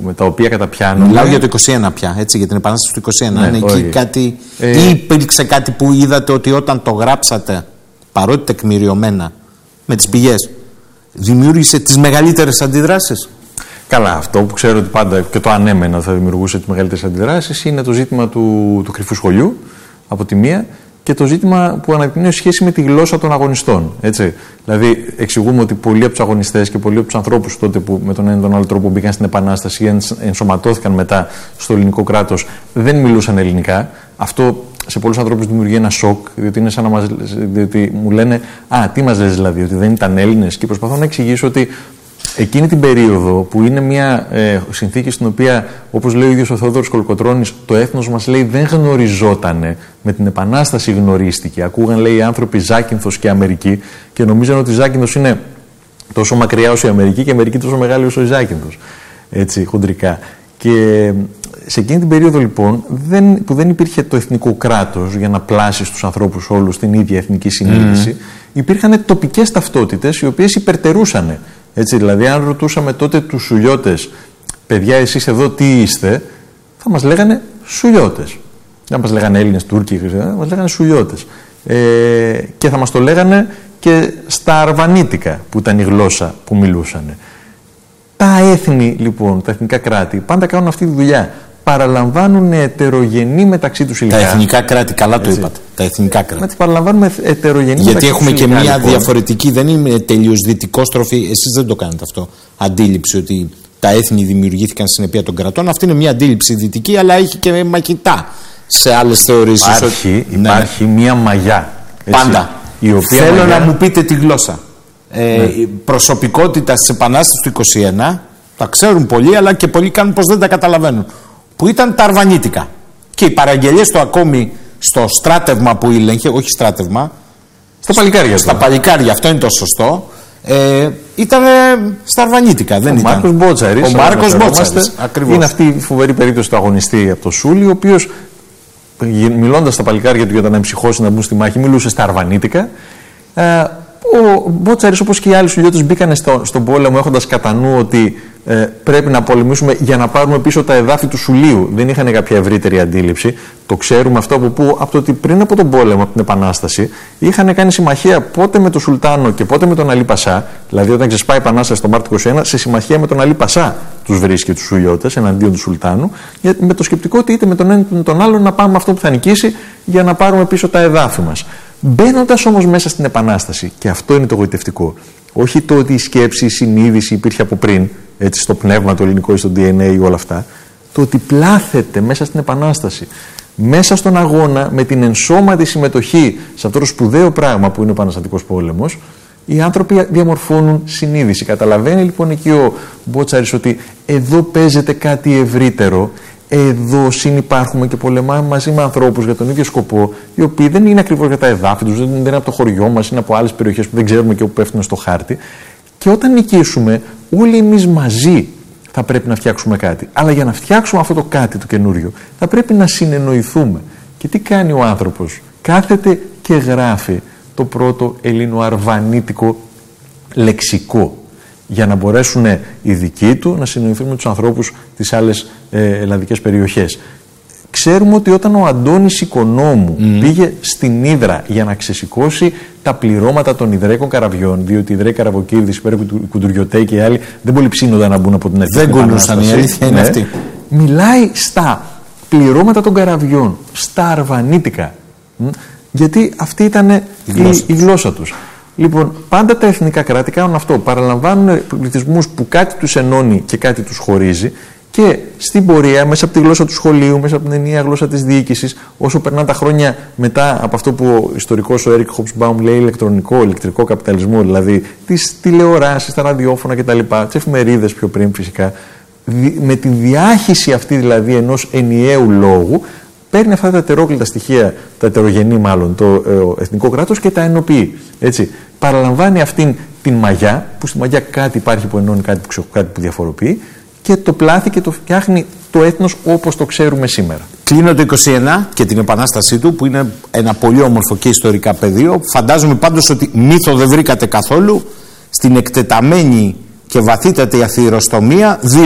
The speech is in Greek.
τα οποία καταπιάνουν. Μιλάω για το 21 πια, έτσι, για την επανάσταση του 21. Ναι, είναι εκεί κάτι. Ή υπήρξε κάτι που είδατε ότι όταν το γράψατε, παρότι τεκμηριωμένα, με τις πηγές, δημιούργησε τις μεγαλύτερες αντιδράσεις? Καλά, αυτό που ξέρω ότι πάντα και το ανέμενα θα δημιουργούσε τις μεγαλύτερες αντιδράσεις είναι το ζήτημα του κρυφού σχολείου, από τη μία, και το ζήτημα που αναδεικνύει σχέση με τη γλώσσα των αγωνιστών. Έτσι. Δηλαδή, εξηγούμε ότι πολλοί από τους αγωνιστές και πολλοί από τους ανθρώπους τότε που με τον ένα ή τον άλλο τρόπο μπήκαν στην Επανάσταση ή ενσωματώθηκαν μετά στο ελληνικό κράτος δεν μιλούσαν ελληνικά. Αυτό σε πολλούς ανθρώπους δημιουργεί ένα σοκ, διότι είναι σαν να διότι μου λένε τι μας λες δηλαδή, ότι δεν ήταν Έλληνες, και προσπαθώ να εξηγήσω ότι εκείνη την περίοδο που είναι μια συνθήκη στην οποία, όπως λέει ο ίδιος ο Θεόδωρος Κολοκοτρώνης, το έθνος μας, λέει, δεν γνωριζότανε, με την Επανάσταση γνωρίστηκε. Ακούγαν, λέει, οι άνθρωποι Ζάκυνθος και Αμερική και νομίζαν ότι η Ζάκυνθος είναι τόσο μακριά όσο η Αμερική και η Αμερική τόσο μεγάλη όσο η Ζάκυνθος. Έτσι, χοντρικά. Και σε εκείνη την περίοδο, λοιπόν, που δεν υπήρχε το εθνικό κράτος για να πλάσει στους ανθρώπους όλους την ίδια εθνική συνείδηση, υπήρχαν τοπικές ταυτότητες οι οποίες υπερτερούσαν. Έτσι, δηλαδή, αν ρωτούσαμε τότε τους Σουλιώτες, παιδιά, εσείς εδώ τι είστε, θα μας λέγανε Σουλιώτες. Δεν μας λέγανε Έλληνες, Τούρκοι, μας λέγανε Σουλιώτες. Και θα μας το λέγανε και στα αρβανίτικα, που ήταν η γλώσσα που μιλούσαν. Τα έθνη, λοιπόν, τα εθνικά κράτη, πάντα κάνουν αυτή τη δουλειά. Παραλαμβάνουν ετερογενή μεταξύ τους υλικά. Τα εθνικά κράτη, καλά το είπατε. Τα εθνικά κράτη. Να τις παραλαμβάνουμε ετερογενή. Γιατί έχουμε και μια διαφορετική, δεν είναι τελείως δυτικόστροφη, εσείς δεν το κάνετε αυτό, αντίληψη ότι τα έθνη δημιουργήθηκαν στην αιτία των κρατών. Αυτή είναι μια αντίληψη δυτική, αλλά έχει και μαχητά σε άλλες θεωρήσεις. Υπάρχει μια μαγιά. Έτσι, πάντα. Η οποία θέλω μαγιά... να μου πείτε τη γλώσσα. Η προσωπικότητα της Επανάστασης του 21, τα ξέρουν πολλοί, αλλά και πολλοί κάνουν πως δεν τα καταλαβαίνουν, που ήταν τα αρβανίτικα. Και οι παραγγελίες του ακόμη στο στράτευμα που ήλεγχε, όχι στράτευμα, στα παλικάρια, αυτό είναι το σωστό, ήταν στα αρβανίτικα. Δεν ο Μάρκος Μπότσαρης. Ο Μάρκος Μπότσαρης. Είναι αυτή η φοβερή περίπτωση του αγωνιστή από το Σούλι, ο οποίος, μιλώντας στα παλικάρια του για να εμψυχώσει να μπουν στη μάχη, μιλούσε στα αρβανίτικα. Ο Μπότσαρης, όπως και οι άλλοι Σουλιώτες, μπήκαν στον πόλεμο έχοντας κατά νου ότι πρέπει να πολεμήσουμε για να πάρουμε πίσω τα εδάφη του Σουλίου. Δεν είχαν κάποια ευρύτερη αντίληψη. Το ξέρουμε αυτό από πού? Από το ότι πριν από τον πόλεμο, από την Επανάσταση, είχαν κάνει συμμαχία πότε με τον Σουλτάνο και πότε με τον Αλή Πασά. Δηλαδή, όταν ξεσπάει η Επανάσταση τον Μάρτιο 21, σε συμμαχία με τον Αλή Πασά τους βρίσκει τους Σουλιώτες εναντίον του Σουλτάνου, με το σκεπτικό ότι είτε με τον ένα είτε τον άλλο να πάμε αυτό που θα νικήσει για να πάρουμε πίσω τα εδάφη μας. Μπαίνοντας όμως μέσα στην Επανάσταση, και αυτό είναι το γοητευτικό, όχι το ότι η σκέψη, η συνείδηση υπήρχε από πριν, έτσι, στο πνεύμα το ελληνικό ή στο DNA ή όλα αυτά, το ότι πλάθεται μέσα στην Επανάσταση, μέσα στον αγώνα, με την ενσώματη συμμετοχή σε αυτό το σπουδαίο πράγμα που είναι ο Επαναστατικός πόλεμος, οι άνθρωποι διαμορφώνουν συνείδηση. Καταλαβαίνει λοιπόν εκεί ο Μπότσαρης ότι εδώ παίζεται κάτι ευρύτερο. Εδώ συνυπάρχουμε και πολεμάμε μαζί με ανθρώπους για τον ίδιο σκοπό, οι οποίοι δεν είναι ακριβώς για τα εδάφη τους, δεν είναι από το χωριό μας, είναι από άλλες περιοχές που δεν ξέρουμε και όπου πέφτουν στο χάρτη. Και όταν νικήσουμε, όλοι εμείς μαζί θα πρέπει να φτιάξουμε κάτι. Αλλά για να φτιάξουμε αυτό το κάτι το καινούριο, θα πρέπει να συνεννοηθούμε. Και τι κάνει ο άνθρωπος? Κάθεται και γράφει το πρώτο ελληνοαρβανίτικο λεξικό, για να μπορέσουν οι δικοί του να συνοηθούν με τους ανθρώπους της άλλες ελλαδικές περιοχές. Ξέρουμε ότι όταν ο Αντώνης Οικονόμου πήγε στην Ύδρα για να ξεσηκώσει τα πληρώματα των Ιδραϊκών καραβιών, διότι οι Ιδραίοι Καραβοκύρδης, οι Κουντουριωτέοι και οι άλλοι δεν πολύ ψήνονταν να μπουν από την αρχή. Δεν κουλούσαν, η αλήθεια είναι αυτή. Μιλάει στα πληρώματα των καραβιών, στα αρβανίτικα, γιατί αυτή ήταν η γλώσσα τους. Λοιπόν, πάντα τα εθνικά κράτη κάνουν αυτό. Παραλαμβάνουν πληθυσμούς που κάτι τους ενώνει και κάτι τους χωρίζει, και στην πορεία, μέσα από τη γλώσσα του σχολείου, μέσα από την ενιαία γλώσσα της διοίκησης, εφόσον περνάνε τα χρόνια μετά από αυτό που ο ιστορικός ο Έρικ Χόμπσμπαουμ λέει ηλεκτρικό καπιταλισμό, δηλαδή τις τηλεοράσεις, τα ραδιόφωνα κτλ., τις εφημερίδες πιο πριν φυσικά, με τη διάχυση αυτή δηλαδή ενός ενιαίου λόγου, παίρνει αυτά τα ετερόκλητα στοιχεία, τα ετερογενή μάλλον, το εθνικό κράτος, και τα ενοποιεί. Έτσι. Παραλαμβάνει αυτήν την μαγιά, που στη μαγιά κάτι υπάρχει που ενώνει, κάτι που διαφοροποιεί, και το πλάθει και το φτιάχνει το έθνος όπως το ξέρουμε σήμερα. Κλείνω το 21 και την επανάστασή του, που είναι ένα πολύ όμορφο και ιστορικά πεδίο. Φαντάζομαι πάντως ότι μύθο δεν βρήκατε καθόλου στην εκτεταμένη και βαθύτατη αθυροστομία